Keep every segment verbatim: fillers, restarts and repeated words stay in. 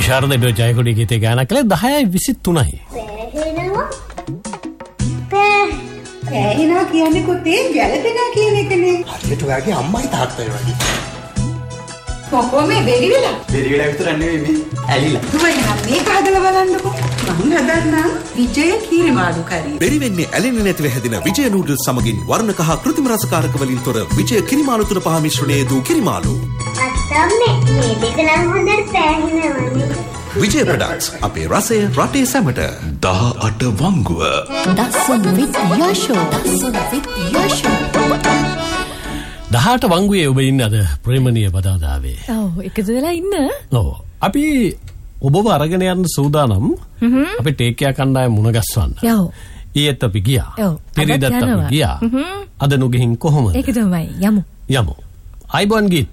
විශාරද ඩෝ ජයකොඩි ගීතේ ගායනා කළේ දහයයි විසිතුනයි. පෑහෙනවා කියන්නේ කොතේ ගැලපෙනවා කියන එකනේ. හරියට ඔයාගේ අම්මයි තාත්තයි වගේ. කොහොම මේ බෙරි වෙලා? බෙරි වෙලා විතර නෙවෙයි මේ ඇලිලා. දුවයිනම් මේක හදලා බලන්නකෝ. මං හදන්නම් විජය කීරිමාළු කරි. බෙරි වෙන්නේ ඇලෙන්නේ නැතිව හැදෙන විජය නූඩල්ස් සමගින් වර්ණක හා කෘත්‍රිම රසකාරක වලින් තොර විජය කිරිමාළු තුන පහ මිශ්‍රණයේ දූ කිරිමාළු. අත්තම්මේ මේ දෙක නම් හොඳට පෑහෙනවනේ. විජය ප්‍රොඩක්ට්ස් අපේ රසය රටේ සැමට. දහඅට වංගුව. දසුන් විත් යෂෝ දසුන් විත් යෂෝ. දහඅට වංගුවේ ඔබ ඉන්න අද ප්‍රේමණීය බදාදාවේ. ඔව් එකතු වෙලා ඉන්න. ඔව් අපි ඔබව අරගෙන යන්න සූදානම්. අපි ටේක් එක කණ්ඩායම මුණ ගස්වන්න. ඔව්. ඊයේත් අපි ගියා. ඔව්. පෙරේදත් අපි ගියා. අද නුගෙහින් කොහොමද? ඒක තමයි යමු. යමු. අයිබෝන් ගීත්.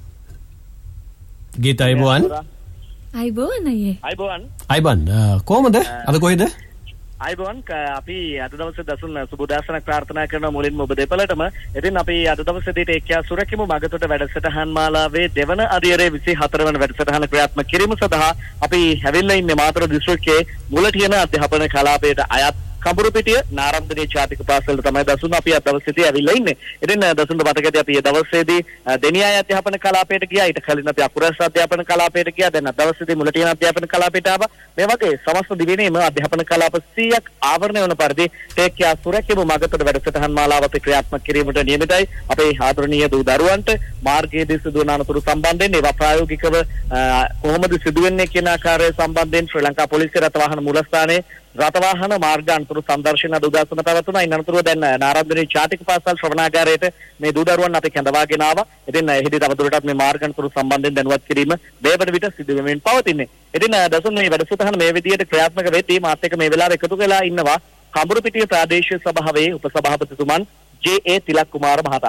ගීත අයිබෝන්. අයිබෝන් අයියේ. අයිබෝන්. අයිබෝන් කොහොමද? අද කොහෙද? අයිබෝන් අපි අද දවසේ දසුන් සුබෝදෑසනක් ප්‍රාර්ථනා කරන මුලින්ම ඔබ දෙපළටම. ඉතින් අපි අද දවසේදී ටේක්යා සුරකිමු මගතොට වැඩසටහන් මාලාවේ දෙවන අදියරේ විසිහතර වන වැඩසටහන ක්‍රියාත්මක කිරීම සඳහා අපි හැවිල්ලා ඉන්නේ මාතර දිස්ත්‍රික්කයේ මුලටියන අධ්‍යාපන කලාපයට අයත් කඹුරුපිටිය නාරම්දනී ජාතික පාසලට තමයි දසුන් අපි අද දවසේදී ඇවිල්ලා ඉන්නේ. ඉතින් දසුන් බතකදී අපි මේ දවසේදී දෙනියාය අධ්‍යාපන කලාපයට ගියා. ඊට කලින් අපි අකුරස් අධ්‍යාපන කලාපයට ගියා. දැන් අද දවසේදී මුලටියන අධ්‍යාපන කලාපයට ආවා. මේ වගේ සමස්ත දිවිනේම අධ්‍යාපන කලාප සීයක් ආවරණය වන පරිදි ටේක්යා සුරකිමු මගතොට වැඩසටහන් මාලාව අපි ක්‍රියාත්මක කිරීමට නියමිතයි. අපේ ආදරණීය දූ දරුවන්ට මාර්ගයේදී සිදුවන අනතුරු සම්බන්ධයෙන් ඒවා ප්‍රායෝගිකව කොහොමද සිදුවෙන්නේ කියන ආකාරය සම්බන්ධයෙන් ශ්‍රී ලංකා පොලිසිය රථවාහන මූලස්ථානයේ රථවාහන මාර්ග අනතුරු සංදර්ශන අද උදෑසන පැවතුණා. ඉන් අනතුරුව දැන් නාරම්දනී ජාතික පාසල් ශ්‍රවණාගාරයට මේ දූ දරුවන් අපි කැඳවාගෙන ආවා. ඉතින් එහිදී තවදුරටත් මේ මාර්ග අනතුරු සම්බන්ධයෙන් දැනුවත් කිරීම මේ වන විට සිදු වෙමින් පවතින්නේ. ඉතින් දසුන් මේ වැඩසටහන මේ විදිහට ක්‍රියාත්මක වෙද්දී මාත් එක්ක මේ වෙලාවේ එකතු වෙලා ඉන්නවා කඹුරුපිටිය ප්‍රාදේශීය සභාවේ උපසභාපතිතුමන් ජේ ඒ තිලක් කුමාර මහතා.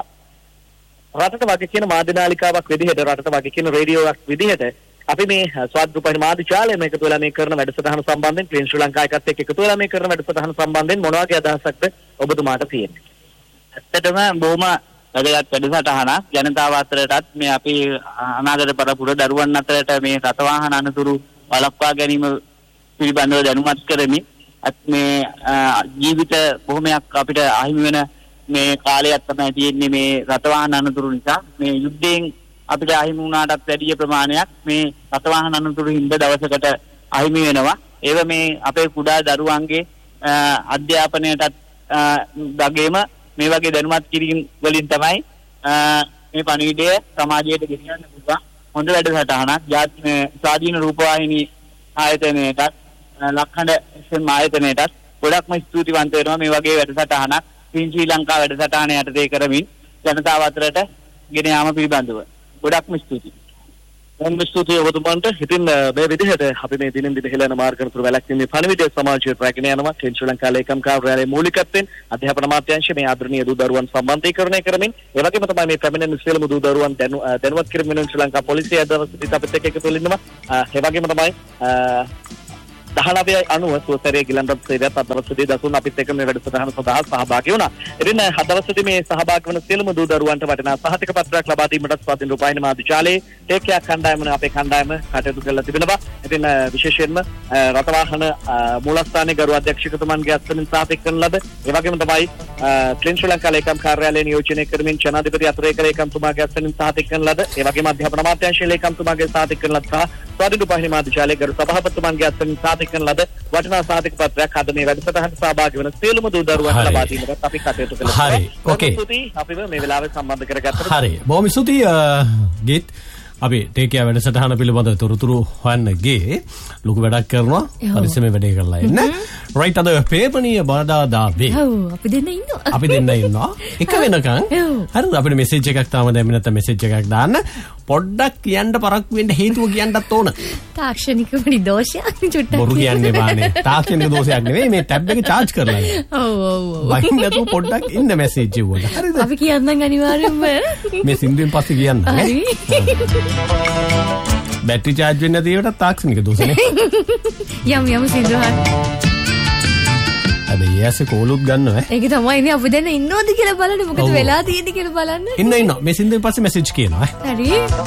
රටට වගේ කියන මාධ්‍යනාලිකාවක් විදිහට රටට වගේ කියන රේඩියෝවක් විදිහට අපි මේ ස්වාධ්‍යපහන මාධ්‍යාලය මේක තුළ මේ කරන වැඩසටහන සම්බන්ධයෙන් ක්ලීන් ශ්‍රී ලංකා එකත් එක්ක එකතු වෙලා මේ කරන වැඩසටහන සම්බන්ධයෙන් මොන වගේ අදහසක්ද ඔබතුමාට තියෙන්නේ? ඇත්තටම බොහොම වැදගත් වැඩසටහනක්. ජනතාව අතරටත් මේ අපි අනාගත පරපුර දරුවන් අතරට මේ රථවාහන අනතුරු වළක්වා ගැනීම පිළිබඳව දැනුවත් කරමින් මේ ජීවිත බොහොමයක් අපිට අහිමි වෙන මේ කාලයක් තමයි තියෙන්නේ මේ රථවාහන අනතුරු නිසා. මේ යුද්ධයෙන් අපිට අහිමි වුණාටත් වැඩි ප්‍රමාණයක් මේ රථවාහන අනතුරු හින්දා දවසකට අහිමි වෙනවා. ඒව මේ අපේ කුඩා දරුවන්ගේ අධ්‍යාපනයටත් වගේම මේ වගේ දැනුවත් කිරීම වලින් තමයි මේ පණිවිඩය සමාජයට ගෙනියන්න පුළුවන්. හොඳ වැඩසටහනක්. ස්වාධීන රූපවාහිනී ආයතනයටත් ලක්හඬ එෆ් එම් ආයතනයටත් ගොඩක්ම ස්තුතිවන්ත වෙනවා මේ වගේ වැඩසටහනක් ක්ලීන් ශ්‍රී ලංකා වැඩසටහන යටතේ කරමින් ජනතාව අතරට ගෙන යාම පිළිබඳව. ගොඩක්ම ස්තුතියි. මොම් ස්තුතියි ඔබතුමන්ට. ඉතින් මේ විදිහට අපි මේ දිනින් දින හෙළන මාර්ග අනතුරු වැළැක්වීමේ පණිවිඩය සමාජයට රැගෙන යනවා. ක්ලීන් ශ්‍රී ලංකා ලේකම් කාර්යාලයේ මූලිකත්වයෙන් අධ්‍යාපන අමාත්‍යාංශ මේ ආදරණීය දූ දරුවන් සම්බන්ධීකරණය කරමින් ඒ වගේම තමයි මේ පැමිණෙන සියලුම දූ දරුවන් දැනුවත් කිරීමෙන් ශ්‍රී ලංකා පොලිසිය දවසේදී අපිත් එක්ක එකතු වෙලා ඉන්නවා. ඒ වගේම තමයි දහනවයයි අනුව සුවසරයේ ගිලන්රත් සේවයත් අද දවසේදී දසුන් අපිත් එක්ක මේ වැඩසටහන සඳහා සහභාගී වුණා. ඉතින් අද දවසේදී මේ සහභාගී වන සියලුම දූ දරුවන්ට වටිනා සහතික පත්‍රයක් ලබා දීමට ස්වාධීන රූපවාහිනී මාධ්‍යාලයේ ටේක්යා කණ්ඩායම අපේ කණ්ඩායම කටයුතු කරලා තිබෙනවා. ඉතින් විශේෂයෙන්ම රථවාහන මූලස්ථානයේ ගරු අධ්‍යක්ෂකතුමන්ගේ අත්වලින් සාතික කරන ලද ඒ වගේම තමයි ක්ලීන් ශ්‍රී ලංකා ලේකම් කාර්යාලය නියෝජනය කරමින් ජනාධිපති අතිරේක ලේකම්තුමාගේ අත්වලින් සාතික කරන ලද ඒ වගේම අධ්‍යාපන අමාත්‍යාංශයේ ලේකම්තුමාගේ සාතික කරන ලද සහ ස්වාධීන රූපවාහිනී මාධ්‍යාලයේ ගරු සභාපතිතුමන්ගේ අත්වලින් සාතික කරන ලද වටිනා සාතික පත්‍රයක් අද මේ වැඩසටහනට සහභාගී වන සියලුම දූ දරුවන්ට ලබා දීමට අපි කටයුතු කළා. හරි. ඕකේ. අපිව මේ වෙලාවේ සම්බන්ධ කරගත්තට හරි. බොහොම ස්තුතියි ගීත්. අපි ටේක්යා වැඩසටහන පිළිබඳව තොරතුරු හොයන්න ගියේ. ලොකු වැඩක් කරනවා. පරිස්සමෙන් වැඩේ කරලා එන්න. රයිට් අද පේපණීය බදාදාවේ. ඔව් අපි දෙන්න ඉන්නවා. අපි දෙන්න ඉන්නවා. එක වෙනකන්. හරිද? අපිට මෙසේජ් එකක් තාම දැම්මේ නැත්නම් මෙසේජ් එකක් දාන්න. පොඩ්ඩක් කියන්න පරක්කු වෙන්න හේතුව කියන්නත් ඕන. තාක්ෂණික පරි දෝෂයක් චුට්ටක්. බොරු කියන්නේ බානේ. තාක්ෂණික දෝෂයක් නෙවෙයි මේ ටැබ් එක charge කරලා ඉන්නේ. ඔව් ඔව් ඔව්. වයින් නැතුව පොඩ්ඩක් ඉන්න මෙසේජ් එවුවට. හරිද? අපි කියන්නම් අනිවාර්යෙන්ම. මේ සින්දුවෙන් පස්සේ කියන්න. හරි. බැටරි charge වෙන්නේ නැති ඒවට තාක්ෂණික දෝෂනේ. යම් යම් සින්දුවක්. හැබැයි යාසේ කෝලුත් ගන්නවා ඈ. ඒක තමයි ඉන්නේ අපි දැන් ඉන්නවද කියලා බලන්න මොකද වෙලා තියෙන්නේ කියලා බලන්න. ඉන්න ඉන්න මේ සින්දුවෙන් පස්සේ මෙසේජ් කියනවා ඈ. හරි.